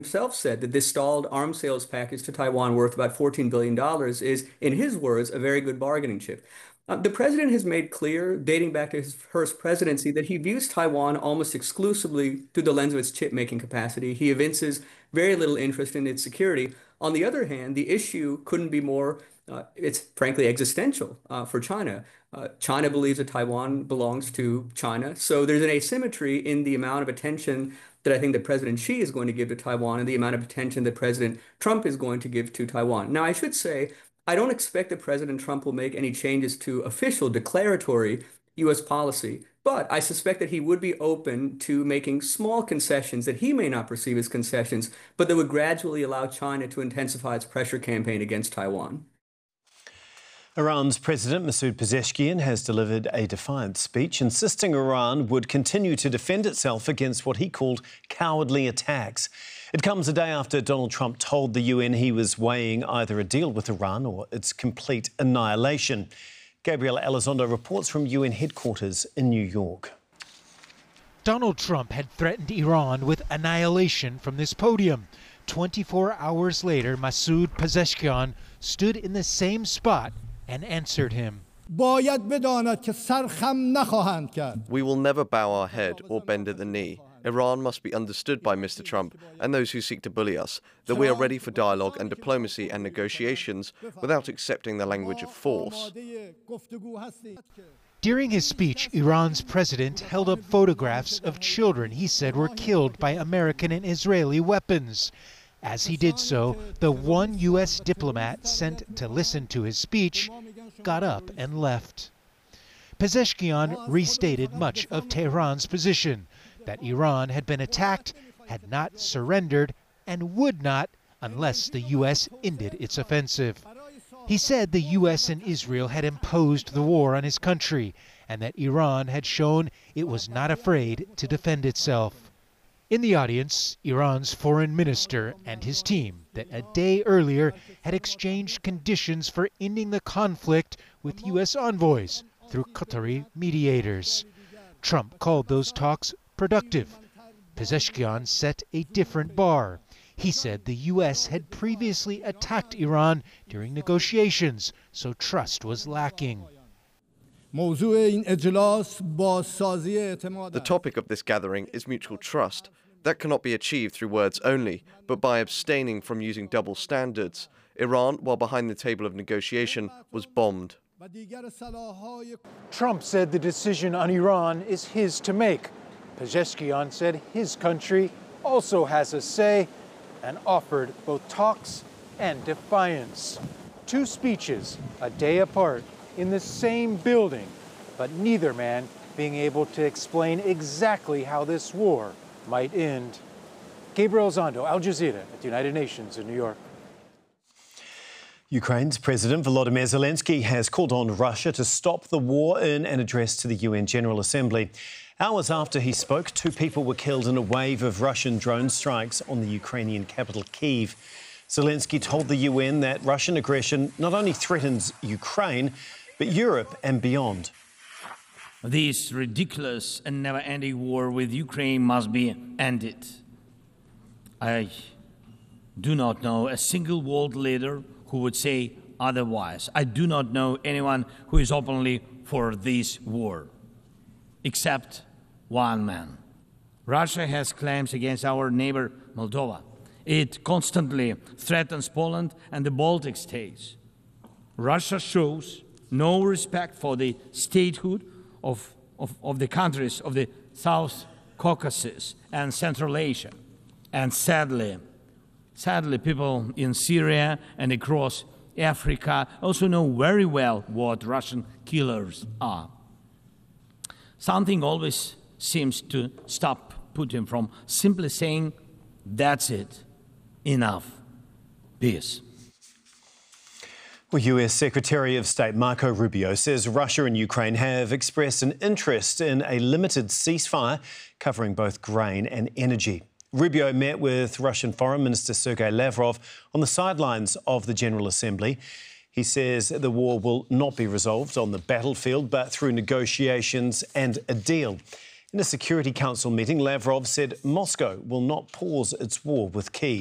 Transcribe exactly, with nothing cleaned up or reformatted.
himself said that this stalled arms sales package to Taiwan worth about fourteen billion dollars is, in his words, a very good bargaining chip. Uh, the president has made clear, dating back to his first presidency, that he views Taiwan almost exclusively through the lens of its chip-making capacity. He evinces very little interest in its security. On the other hand, the issue couldn't be more, uh, it's frankly existential uh, for China. Uh, China believes that Taiwan belongs to China. So there's an asymmetry in the amount of attention that I think that President Xi is going to give to Taiwan and the amount of attention that President Trump is going to give to Taiwan. Now, I should say, I don't expect that President Trump will make any changes to official declaratory U S policy, but I suspect that he would be open to making small concessions that he may not perceive as concessions, but that would gradually allow China to intensify its pressure campaign against Taiwan. Iran's President Masoud Pezeshkian has delivered a defiant speech, insisting Iran would continue to defend itself against what he called cowardly attacks. It comes a day after Donald Trump told the U N he was weighing either a deal with Iran or its complete annihilation. Gabriel Elizondo reports from U N headquarters in New York. Donald Trump had threatened Iran with annihilation from this podium. twenty-four hours later, Masoud Pezeshkian stood in the same spot and answered him. We will never bow our head or bend at the knee. Iran must be understood by Mister Trump and those who seek to bully us that we are ready for dialogue and diplomacy and negotiations without accepting the language of force. During his speech, Iran's president held up photographs of children he said were killed by American and Israeli weapons. As he did so, the one U S diplomat sent to listen to his speech got up and left. Pezeshkian restated much of Tehran's position, that Iran had been attacked, had not surrendered, and would not unless the U S ended its offensive. He said the U S and Israel had imposed the war on his country, and that Iran had shown it was not afraid to defend itself. In the audience, Iran's foreign minister and his team that a day earlier had exchanged conditions for ending the conflict with U S envoys through Qatari mediators. Trump called those talks productive. Pezeshkian set a different bar. He said the U S had previously attacked Iran during negotiations, so trust was lacking. The topic of this gathering is mutual trust. That cannot be achieved through words only, but by abstaining from using double standards. Iran, while behind the table of negotiation, was bombed. Trump said the decision on Iran is his to make. Pezeshkian said his country also has a say and offered both talks and defiance. Two speeches, a day apart, in the same building, but neither man being able to explain exactly how this war might end. Gabriel Elizondo, Al Jazeera at the United Nations in New York. Ukraine's President Volodymyr Zelensky has called on Russia to stop the war in an address to the U N General Assembly. Hours after he spoke, two people were killed in a wave of Russian drone strikes on the Ukrainian capital, Kyiv. Zelensky told the U N that Russian aggression not only threatens Ukraine, but Europe and beyond. This ridiculous and never-ending war with Ukraine must be ended. I do not know a single world leader who would say otherwise. I do not know anyone who is openly for this war, except one man. Russia has claims against our neighbor Moldova. It constantly threatens Poland and the Baltic states. Russia shows no respect for the statehood of, of, of the countries of the South Caucasus and Central Asia. And sadly, sadly, people in Syria and across Africa also know very well what Russian killers are. Something always seems to stop Putin from simply saying, that's it, enough, peace. Well, U S Secretary of State Marco Rubio says Russia and Ukraine have expressed an interest in a limited ceasefire covering both grain and energy. Rubio met with Russian Foreign Minister Sergei Lavrov on the sidelines of the General Assembly. He says the war will not be resolved on the battlefield, but through negotiations and a deal. In a Security Council meeting, Lavrov said Moscow will not pause its war with Kyiv.